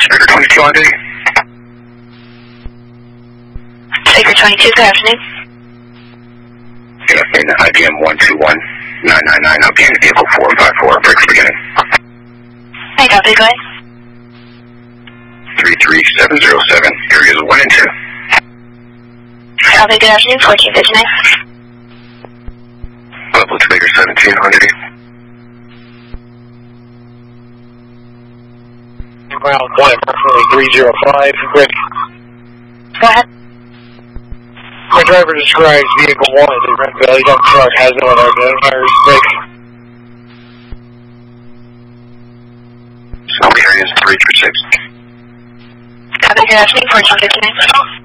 Baker 22 on duty. Baker 22, good afternoon. Good afternoon, IBM 121999, obtained vehicle 454, brakes beginning. Hey, copy, go ahead. 33707, areas 1 and 2. Copy, good afternoon, 1459. Level to Baker 17 on duty. Ground 1, approximately 305, Rick. Go ahead. My driver describes vehicle 1 as a red belly dump truck, has no other identifiers, Rick. So areas 3 through 6. Copy, good afternoon, 1459.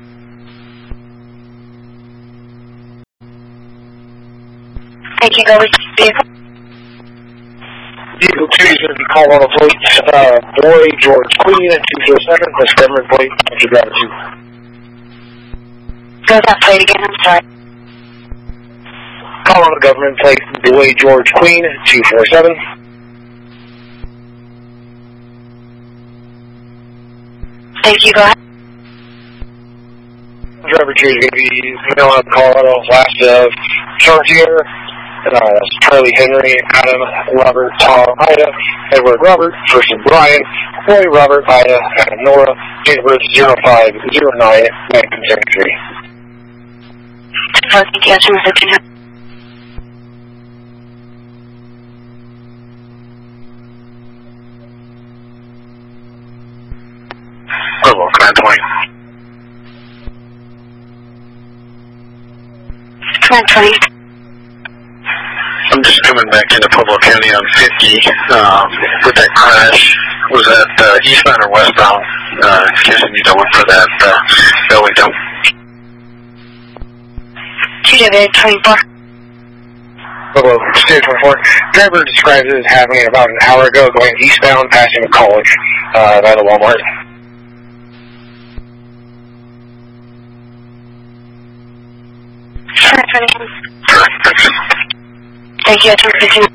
Thank you, go with vehicle. Vehicle 2 is going to be called on a plate, boy, George Queen, at 207, that's government plate, after driver 2. Go with that plate again, I'm sorry. Call on a government plate, boy, George Queen, 247. Thank you, go ahead. Driver 2 is going to be on Colorado, last Chartier, that's Charlie Henry, Adam, Robert, Tom, Ida, Edward Robert, first and Brian, Roy Robert, Ida, Adam Nora, date of birth 0509-1973. Thank you, that's from 15. Level, command 20. Command 20. I'm just coming back into Pueblo County on 50. With that crash, was that eastbound or westbound? In case I need to look for that belly dump. 2W24. Hello, State 24. Driver describes it as having it about an hour ago going eastbound, passing a college by the Walmart. Thank you, that's from 15.